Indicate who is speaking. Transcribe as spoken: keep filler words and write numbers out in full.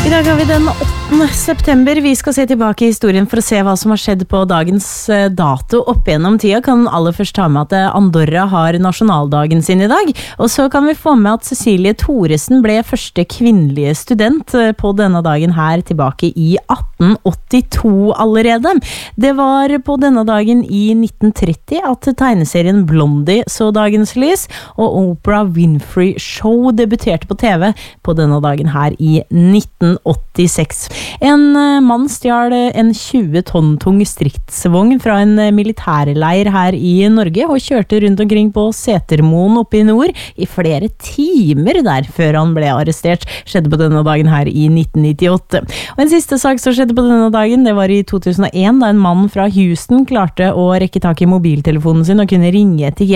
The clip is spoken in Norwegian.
Speaker 1: I dag har vi den åttende september. Vi skal se tilbake i historien for å se hva som har skjedd på dagens dato. Opp gjennom tida kan aller først ta med at Andorra har nasjonaldagen sin i dag. Og så kan vi få med at Cecilie Thoresen ble første kvinnelige student på denne dagen her tilbake i atten åttito allerede. Det var på denne dagen i nitten tretti at tegneserien Blondie så dagens lys, og Oprah Winfrey Show debuterte på T V på denne dagen her i nitten åttiseks. En mann stjal en tjue tonn tung stridsvogn fra en militærleir her i Norge og kjørte rundt omkring på Setermoen oppe i nord i flere timer der før han ble arrestert. Skjedde på denne dagen her i nitten nittiåtte. Og en siste sak som skjedde på denne dagen, det var i to tusen og en da en mann fra Houston klarte å rekke tak i mobiltelefonen sin og kunne ringe til